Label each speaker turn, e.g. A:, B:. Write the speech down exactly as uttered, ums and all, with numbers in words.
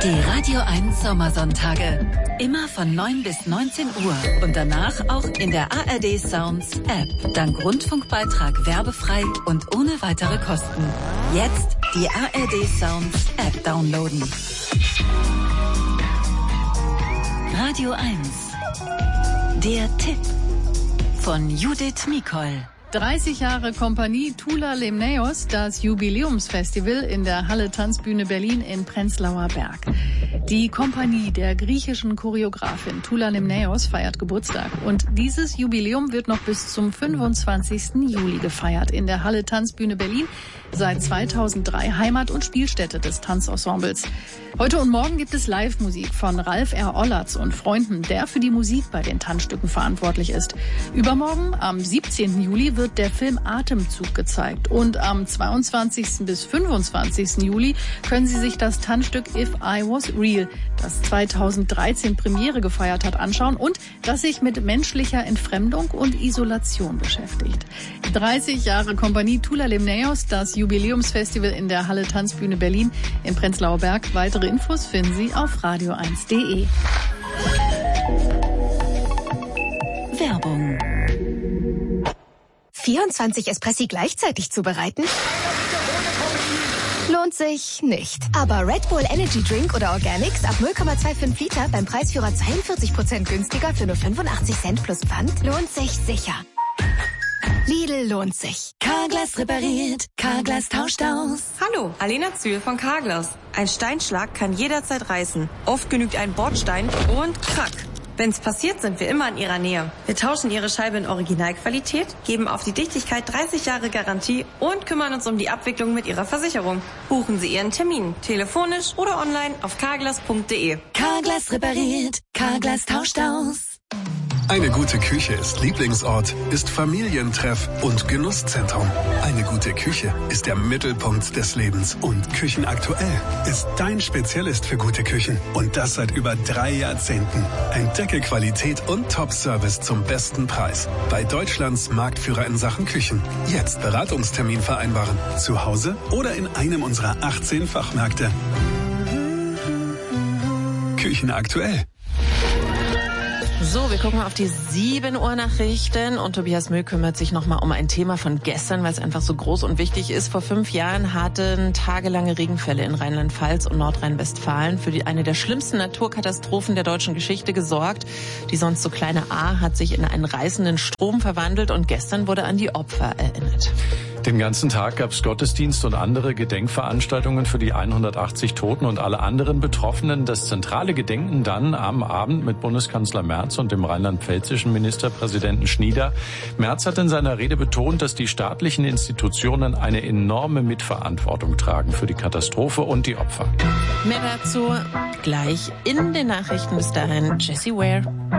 A: Die Radio eins Sommersonntage. Immer von neun bis neunzehn Uhr und danach auch in der A R D Sounds App. Dank Rundfunkbeitrag werbefrei und ohne weitere Kosten. Jetzt die A R D Sounds App downloaden. Radio eins. Der Tipp von Judith Mikol.
B: dreißig Jahre Kompanie Tula Limnaeus, das Jubiläumsfestival in der Halle Tanzbühne Berlin in Prenzlauer Berg. Die Kompanie der griechischen Choreografin Tula Limnaeus feiert Geburtstag. Und dieses Jubiläum wird noch bis zum fünfundzwanzigsten Juli gefeiert in der Halle Tanzbühne Berlin. Seit zweitausenddrei Heimat- und Spielstätte des Tanzensembles. Heute und morgen gibt es Live-Musik von Ralf R. Ollertz und Freunden, der für die Musik bei den Tanzstücken verantwortlich ist. Übermorgen, am siebzehnten Juli, wird der Film Atemzug gezeigt. Und am zweiundzwanzigsten bis fünfundzwanzigsten Juli können Sie sich das Tanzstück If I Was Real, das zweitausenddreizehn Premiere gefeiert hat, anschauen und das sich mit menschlicher Entfremdung und Isolation beschäftigt. dreißig Jahre Kompanie Tula Limnaeus, das Jubiläumsfestival in der Halle Tanzbühne Berlin in Prenzlauer Berg. Weitere Infos finden Sie auf radio eins punkt de.
A: Werbung.
C: vierundzwanzig Espressi gleichzeitig zubereiten? Lohnt sich nicht. Aber Red Bull Energy Drink oder Organics ab null Komma fünfundzwanzig Liter beim Preisführer zweiundvierzig Prozent günstiger für nur fünfundachtzig Cent plus Pfand lohnt sich sicher. Lidl lohnt sich.
A: Carglass repariert, Carglass tauscht aus.
D: Hallo, Alena Zühl von Carglass. Ein Steinschlag kann jederzeit reißen. Oft genügt ein Bordstein und krack. Wenn's passiert, sind wir immer in Ihrer Nähe. Wir tauschen Ihre Scheibe in Originalqualität, geben auf die Dichtigkeit dreißig Jahre Garantie und kümmern uns um die Abwicklung mit Ihrer Versicherung. Buchen Sie Ihren Termin, telefonisch oder online auf carglass punkt de.
A: Carglass repariert, Carglass tauscht aus.
E: Eine gute Küche ist Lieblingsort, ist Familientreff und Genusszentrum. Eine gute Küche ist der Mittelpunkt des Lebens. Und Küchenaktuell ist dein Spezialist für gute Küchen. Und das seit über drei Jahrzehnten. Entdecke Qualität und Top-Service zum besten Preis. Bei Deutschlands Marktführer in Sachen Küchen. Jetzt Beratungstermin vereinbaren. Zu Hause oder in einem unserer achtzehn Fachmärkte. Küchenaktuell.
F: So, wir gucken mal auf die sieben Uhr Nachrichten und Tobias Müll kümmert sich nochmal um ein Thema von gestern, weil es einfach so groß und wichtig ist. Vor fünf Jahren hatten tagelange Regenfälle in Rheinland-Pfalz und Nordrhein-Westfalen für die, eine der schlimmsten Naturkatastrophen der deutschen Geschichte gesorgt. Die sonst so kleine A hat sich in einen reißenden Strom verwandelt und gestern wurde an die Opfer erinnert.
G: Den ganzen Tag gab es Gottesdienst und andere Gedenkveranstaltungen für die hundertachtzig Toten und alle anderen Betroffenen. Das zentrale Gedenken dann am Abend mit Bundeskanzler Merz und dem rheinland-pfälzischen Ministerpräsidenten Schnieder. Merz hat in seiner Rede betont, dass die staatlichen Institutionen eine enorme Mitverantwortung tragen für die Katastrophe und die Opfer.
F: Mehr dazu gleich in den Nachrichten. Bis dahin, Jessie Ware.